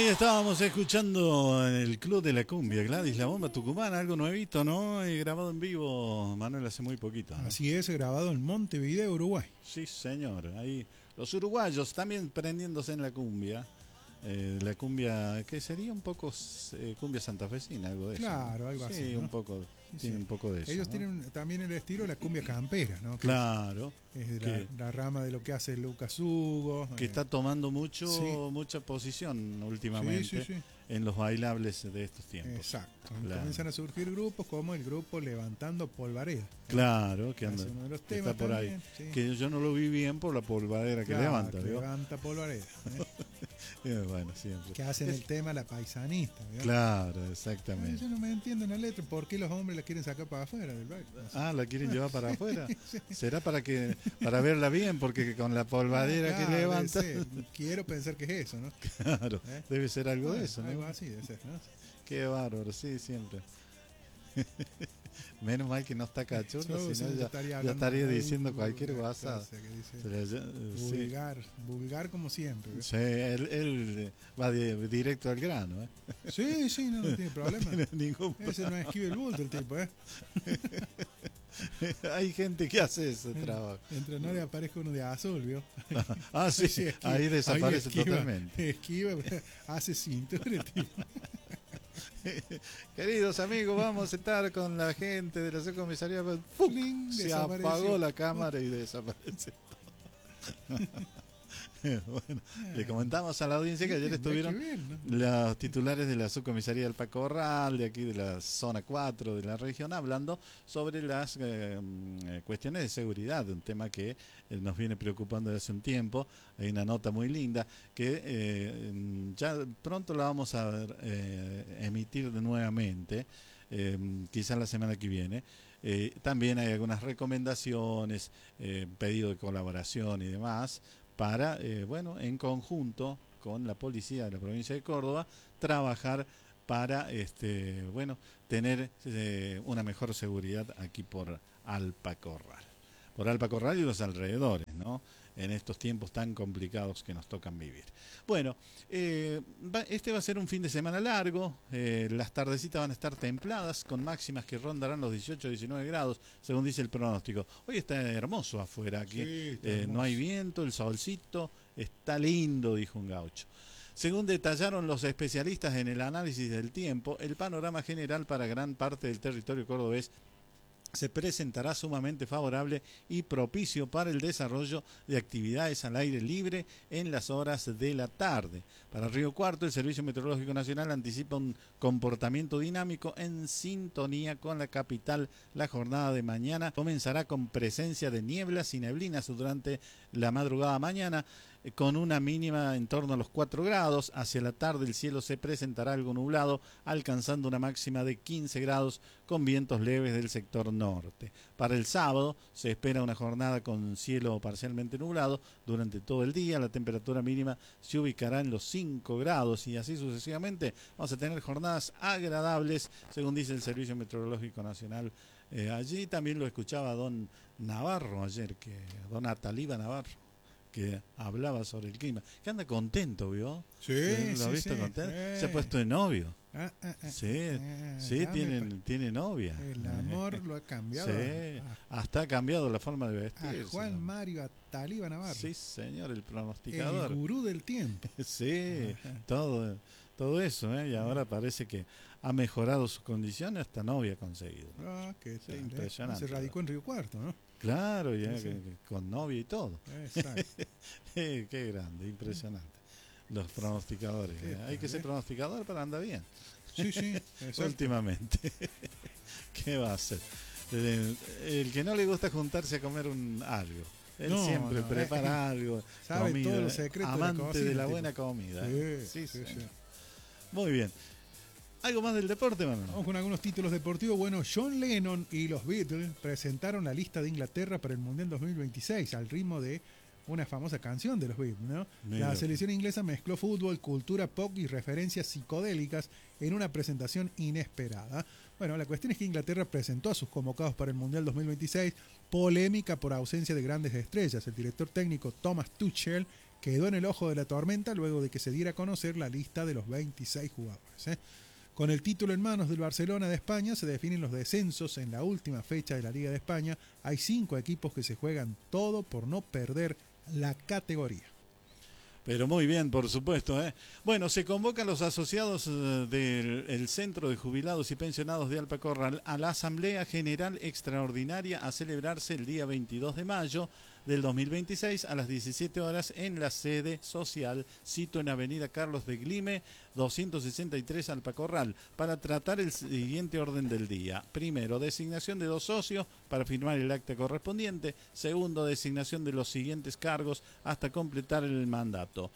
Ahí estábamos escuchando en el Club de la Cumbia, Gladys La Bomba Tucumana, algo nuevito, ¿no? Y grabado en vivo, Manuel, hace muy poquito, ¿no? Así es, grabado en Montevideo, Uruguay. Sí, señor. Ahí los uruguayos también prendiéndose en la cumbia. La cumbia, que sería un poco cumbia santafesina, algo de eso. Claro, ¿no? algo así. Sí, ¿no? un poco, Sí, tiene sí. un poco de eso. Ellos ¿no? tienen también el estilo de la cumbia campera, ¿no? Que Claro. es la rama de lo que hace Lucas Hugo. Que está tomando mucha posición últimamente Sí. en los bailables de estos tiempos. Exacto. Claro. Comienzan a surgir grupos como el grupo Levantando Polvareda. Claro, que anda, uno de los que temas está por también, ahí. sí. Que yo no lo vi bien por la polvadera que levanta, ¿vio? Levanta Polvareda. Bueno, siempre. Que hacen el tema La Paisanista. ¿vio? Claro, exactamente. Yo no me entiendo en la letra. ¿Por qué los hombres la quieren sacar para afuera del baile? No sé. Ah, la quieren llevar para afuera. ¿Será para verla bien? Porque con la polvadera que levanta. Quiero pensar que es eso, ¿no? Claro, debe ser algo de eso, ¿no? Algo así debe ser, ¿no? Qué bárbaro, sí, siempre. Menos mal que no está cachorro, si no ya estaría diciendo cualquier guasa. Vulgar como siempre. ¿ves? Sí, él va directo al grano, ¿eh? Sí, no tiene problema. No tiene ningún problema. Ese no esquiva el bulto el tipo, ¿eh? Hay gente que hace ese trabajo. Mientras no le aparezca uno de azul, ¿vio? Ah, sí, esquiva, ahí desaparece totalmente. Esquiva, hace cintura el tipo. Queridos amigos, vamos a estar con la gente de la subcomisaría. Se apagó la cámara y desaparece todo. Bueno, le comentamos a la audiencia que ayer estuvieron los titulares de la subcomisaría del Pacorral, de aquí de la zona 4 de la región, hablando sobre las cuestiones de seguridad, un tema que nos viene preocupando desde hace un tiempo. Hay una nota muy linda que ya pronto la vamos a emitir nuevamente, quizás la semana que viene. También hay algunas recomendaciones, pedido de colaboración y demás, para, en conjunto con la policía de la provincia de Córdoba, trabajar para, tener una mejor seguridad aquí por Alpacorral. Por Alpacorral y los alrededores, ¿no? En estos tiempos tan complicados que nos tocan vivir. Bueno, este va a ser un fin de semana largo, las tardecitas van a estar templadas, con máximas que rondarán los 18-19 grados, según dice el pronóstico. Hoy está hermoso afuera, aquí no hay viento, el solcito, está lindo, dijo un gaucho. Según detallaron los especialistas en el análisis del tiempo, el panorama general para gran parte del territorio cordobés se presentará sumamente favorable y propicio para el desarrollo de actividades al aire libre en las horas de la tarde. Para Río Cuarto, el Servicio Meteorológico Nacional anticipa un comportamiento dinámico en sintonía con la capital. La jornada de mañana comenzará con presencia de nieblas y neblinas durante la madrugada mañana, con una mínima en torno a los 4 grados. Hacia la tarde el cielo se presentará algo nublado, alcanzando una máxima de 15 grados con vientos leves del sector norte. Para el sábado se espera una jornada con cielo parcialmente nublado durante todo el día. La temperatura mínima se ubicará en los 5 grados y así sucesivamente. Vamos a tener jornadas agradables, según dice el Servicio Meteorológico Nacional. Allí también lo escuchaba don Navarro ayer, don Ataliba Navarro, que hablaba sobre el clima, que anda contento, ¿vio? Sí, ¿Lo ha visto contento? Se ha puesto de novio. Tiene novia. El amor lo ha cambiado. Sí, hasta ha cambiado la forma de vestir. Juan Mario Ataliba Navarro. Sí, señor, el pronosticador. El gurú del tiempo. Sí, todo eso, y ahora parece que ha mejorado sus condiciones, hasta novia ha conseguido. Qué tal, impresionante. Se radicó en Río Cuarto, ¿no? Claro, ya con novia y todo. Exacto. Qué grande, impresionante. Los pronosticadores. Hay que ser pronosticador para andar bien. Sí, Últimamente. ¿Qué va a hacer? El que no le gusta juntarse a comer algo. Él siempre prepara algo. Sabe comida, todos los secretos amante de la buena comida. Sí. Muy bien. ¿Algo más del deporte, Manuel? Vamos con algunos títulos deportivos. Bueno, John Lennon y los Beatles presentaron la lista de Inglaterra para el Mundial 2026 al ritmo de una famosa canción de los Beatles, ¿no? La selección inglesa mezcló fútbol, cultura pop y referencias psicodélicas en una presentación inesperada. Bueno, la cuestión es que Inglaterra presentó a sus convocados para el Mundial 2026, polémica por ausencia de grandes estrellas. El director técnico Thomas Tuchel, quedó en el ojo de la tormenta luego de que se diera a conocer la lista de los 26 jugadores. Con el título en manos del Barcelona de España se definen los descensos en la última fecha de la Liga de España. Hay 5 equipos que se juegan todo por no perder la categoría. Pero muy bien, por supuesto. Bueno, se convocan los asociados del Centro de Jubilados y Pensionados de Alpacorral a la Asamblea General Extraordinaria a celebrarse el día 22 de mayo del 2026 a las 17 horas en la sede social, sito en Avenida Carlos de Glime, 263 Alpacorral, para tratar el siguiente orden del día. Primero, designación de 2 socios para firmar el acta correspondiente. Segundo, designación de los siguientes cargos hasta completar el mandato.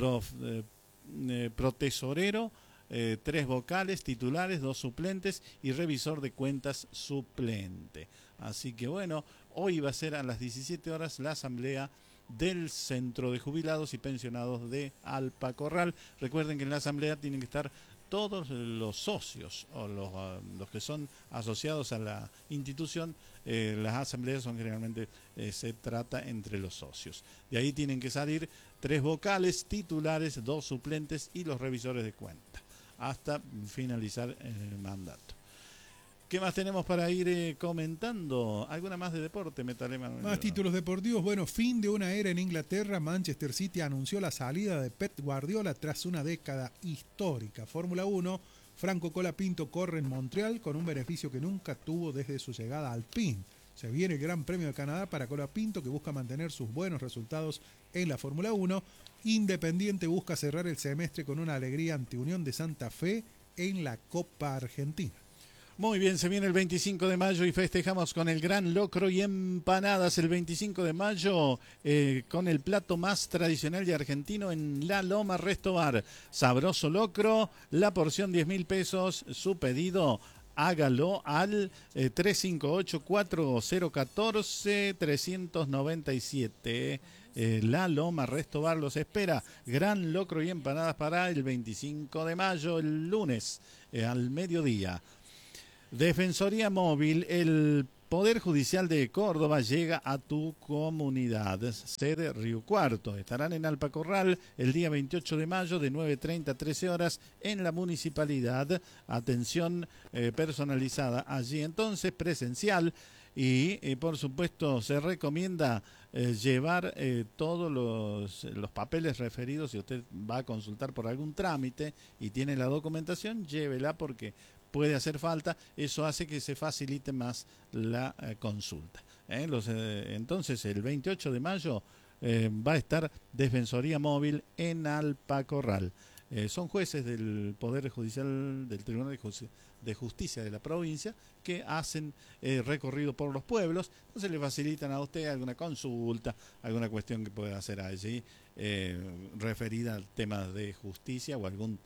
Protesorero, 3 vocales, titulares, 2 suplentes y revisor de cuentas suplente. Así que bueno, hoy va a ser a las 17 horas la asamblea del Centro de Jubilados y Pensionados de Alpacorral. Recuerden que en la asamblea tienen que estar todos los socios o los que son asociados a la institución. Las asambleas son generalmente, se trata entre los socios. De ahí tienen que salir 3 vocales, titulares, 2 suplentes y los revisores de cuenta hasta finalizar el mandato. ¿Qué más tenemos para ir comentando? ¿Alguna más de deporte, Metalema? Más títulos deportivos. Bueno, fin de una era en Inglaterra. Manchester City anunció la salida de Pep Guardiola tras una década histórica. Fórmula 1, Franco Colapinto corre en Montreal con un beneficio que nunca tuvo desde su llegada al Alpine. Se viene el Gran Premio de Canadá para Colapinto, que busca mantener sus buenos resultados en la Fórmula 1. Independiente busca cerrar el semestre con una alegría ante Unión de Santa Fe en la Copa Argentina. Muy bien, se viene el 25 de mayo y festejamos con el gran locro y empanadas el 25 de mayo con el plato más tradicional y argentino en La Loma Resto Bar. Sabroso locro, la porción 10.000 pesos, su pedido hágalo al 358-4014-397. La Loma Resto Bar los espera. Gran locro y empanadas para el 25 de mayo, el lunes, al mediodía. Defensoría Móvil, el Poder Judicial de Córdoba llega a tu comunidad. Sede Río Cuarto. Estarán en Alpacorral el día 28 de mayo de 9:30 a 13 horas en la municipalidad. Atención personalizada allí entonces, presencial. Y por supuesto se recomienda llevar todos los papeles referidos. Si usted va a consultar por algún trámite y tiene la documentación, llévela porque puede hacer falta. Eso hace que se facilite más la consulta. Entonces el 28 de mayo va a estar Defensoría Móvil en Alpacorral. Son jueces del Poder Judicial del Tribunal de Justicia de la provincia que hacen recorrido por los pueblos. Entonces le facilitan a usted alguna consulta, alguna cuestión que pueda hacer allí referida al tema de justicia o algún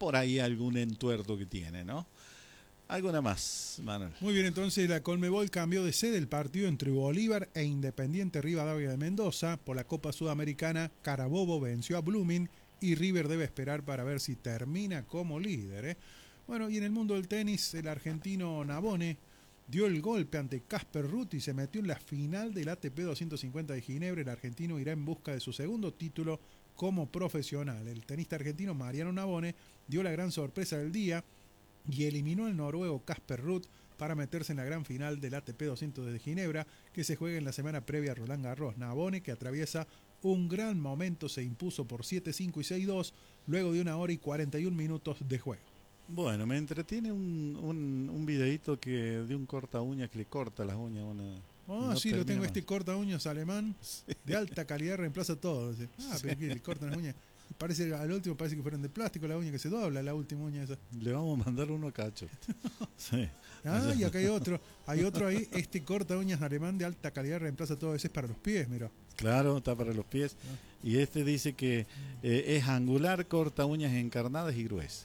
entuerto que tiene, ¿no? ¿Alguna más, Manuel? Muy bien, entonces la Conmebol cambió de sede el partido entre Bolívar e Independiente Rivadavia de Mendoza. Por la Copa Sudamericana, Carabobo venció a Blooming y River debe esperar para ver si termina como líder. Bueno, y en el mundo del tenis, el argentino Navone dio el golpe ante Casper Ruud y se metió en la final del ATP 250 de Ginebra. El argentino irá en busca de su segundo título como profesional. El tenista argentino Mariano Navone dio la gran sorpresa del día y eliminó al noruego Casper Ruud para meterse en la gran final del ATP 200 de Ginebra, que se juega en la semana previa a Roland Garros. Navone, que atraviesa un gran momento, se impuso por 7-5 y 6-2 luego de 1 hora y 41 minutos de juego. Bueno, me entretiene un videíto de un corta uñas que le corta las uñas a una... Sí, lo tengo, este corta uñas alemán, de alta calidad, reemplaza todo. Pero que le cortan las uñas. Parece, al último parece que fueron de plástico, la uña que se dobla, la última uña esa. Le vamos a mandar uno a Cacho. Sí. Y acá hay otro ahí, este corta uñas alemán de alta calidad reemplaza todo, ese es para los pies, mira. Claro, está para los pies. Y este dice que es angular, corta uñas encarnadas y gruesas.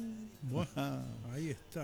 Bueno, ahí está.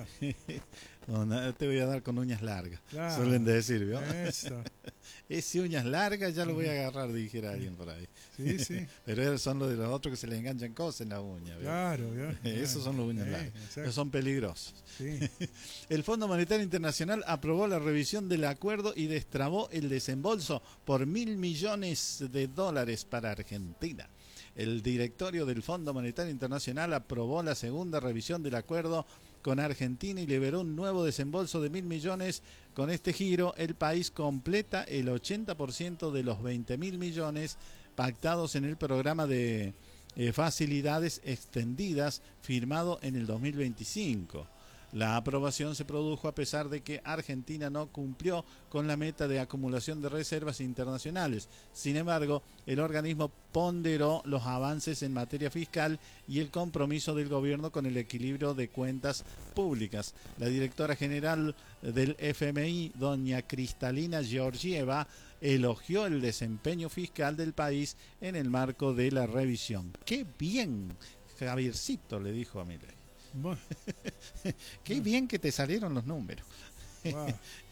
No, te voy a dar con uñas largas. Claro, suelen decir, ¿vio? Eso. Ese uñas largas ya lo voy a agarrar, dijera alguien por ahí. Sí, sí. Pero son los de los otros que se le enganchan cosas en la uña, ¿vio? Claro, Esos son los uñas largas. Esos son peligrosos. Sí. El Fondo Monetario Internacional aprobó la revisión del acuerdo y destrabó el desembolso por $1.000 millones para Argentina. El directorio del Fondo Monetario Internacional aprobó la segunda revisión del acuerdo con Argentina y liberó un nuevo desembolso de 1.000 millones. Con este giro, el país completa el 80% de los 20.000 millones pactados en el programa de facilidades extendidas firmado en el 2025. La aprobación se produjo a pesar de que Argentina no cumplió con la meta de acumulación de reservas internacionales. Sin embargo, el organismo ponderó los avances en materia fiscal y el compromiso del gobierno con el equilibrio de cuentas públicas. La directora general del FMI, doña Cristalina Georgieva, elogió el desempeño fiscal del país en el marco de la revisión. ¡Qué bien, Javiercito!, le dijo a Milei. Bueno. Qué bien que te salieron los números. Wow.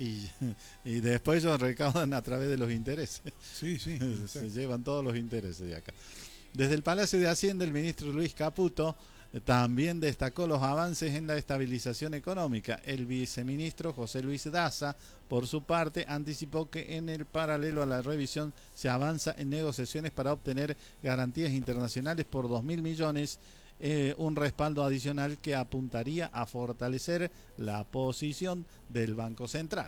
y después ellos recaudan a través de los intereses. Sí, sí. Se llevan todos los intereses de acá. Desde el Palacio de Hacienda, el ministro Luis Caputo también destacó los avances en la estabilización económica. El viceministro José Luis Daza, por su parte, anticipó que en el paralelo a la revisión se avanza en negociaciones para obtener garantías internacionales por 2.000 millones, un respaldo adicional que apuntaría a fortalecer la posición del Banco Central.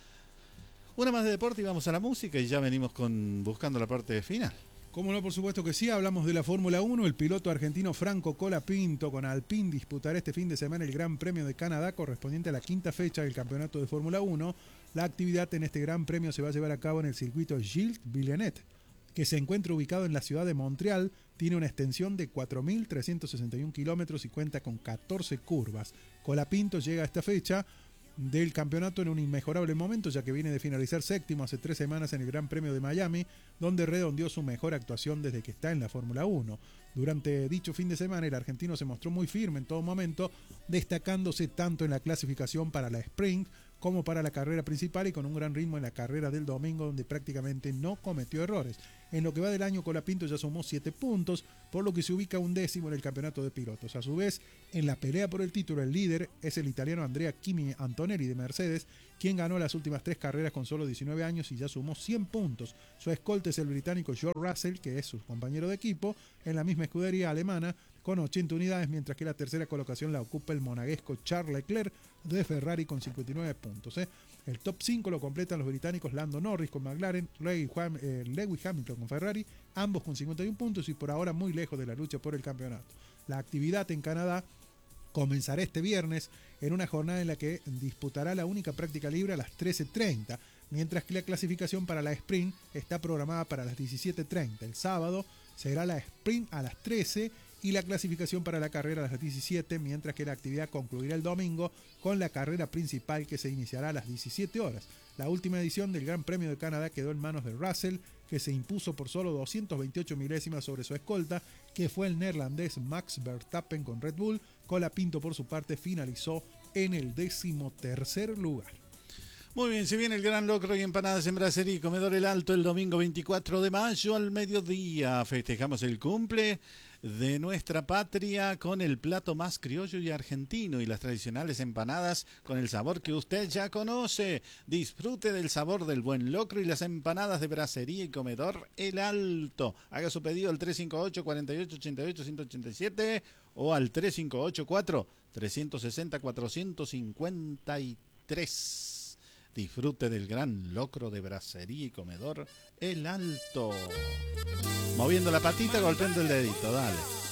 Una más de deporte y vamos a la música y ya venimos buscando la parte final. Cómo no, por supuesto que sí, hablamos de la Fórmula 1, el piloto argentino Franco Colapinto con Alpine disputará este fin de semana el Gran Premio de Canadá correspondiente a la quinta fecha del campeonato de Fórmula 1. La actividad en este Gran Premio se va a llevar a cabo en el circuito Gilles Villeneuve, que se encuentra ubicado en la ciudad de Montreal. Tiene una extensión de 4.361 kilómetros y cuenta con 14 curvas. Colapinto llega a esta fecha del campeonato en un inmejorable momento, ya que viene de finalizar séptimo hace 3 semanas en el Gran Premio de Miami, donde redondeó su mejor actuación desde que está en la Fórmula 1. Durante dicho fin de semana, el argentino se mostró muy firme en todo momento, destacándose tanto en la clasificación para la sprint como para la carrera principal y con un gran ritmo en la carrera del domingo, donde prácticamente no cometió errores. En lo que va del año, Colapinto ya sumó 7 puntos, por lo que se ubica 11º en el campeonato de pilotos. A su vez, en la pelea por el título, el líder es el italiano Andrea Kimi Antonelli de Mercedes, quien ganó las últimas 3 carreras con solo 19 años y ya sumó 100 puntos. Su escolta es el británico George Russell, que es su compañero de equipo en la misma escudería alemana, con 80 unidades, mientras que la tercera colocación la ocupa el monegasco Charles Leclerc de Ferrari con 59 puntos. El top 5 lo completan los británicos Lando Norris con McLaren, Lewis Hamilton con Ferrari, ambos con 51 puntos y por ahora muy lejos de la lucha por el campeonato. La actividad en Canadá comenzará este viernes en una jornada en la que disputará la única práctica libre a las 13:30, mientras que la clasificación para la sprint está programada para las 17:30. El sábado será la sprint a las 13 y la clasificación para la carrera a las 17, mientras que la actividad concluirá el domingo con la carrera principal que se iniciará a las 17 horas. La última edición del Gran Premio de Canadá quedó en manos de Russell, que se impuso por solo 228 milésimas sobre su escolta, que fue el neerlandés Max Verstappen con Red Bull. Colapinto, por su parte, finalizó en el 13º lugar. Muy bien, se viene el gran locro y empanadas en Brasserie y Comedor El Alto el domingo 24 de mayo al mediodía. Festejamos el cumple de nuestra patria con el plato más criollo y argentino y las tradicionales empanadas con el sabor que usted ya conoce. Disfrute del sabor del buen locro y las empanadas de Brasserie y Comedor El Alto. Haga su pedido al 358-4888-187 o al 358-4-360-453. Disfrute del gran locro de Brasserie y Comedor El Alto. Moviendo la patita, golpeando el dedito, dale.